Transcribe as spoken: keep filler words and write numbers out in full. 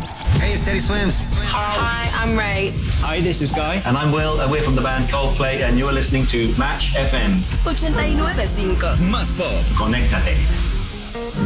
Hey, it's Teddy Swims. Hi, I'm Ray. Hi, this is Guy. And I'm Will, and we're from the band Coldplay, and you're listening to Match F M. ochenta y nueve punto cinco. Más pop. Conéctate.